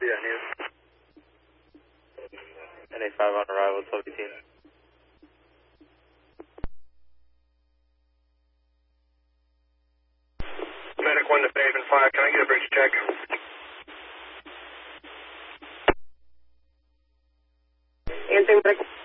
Yeah, news. NA5 on arrival, 1218. Medic 1 to Pavement 5, can I get a bridge check? Anything, Medic?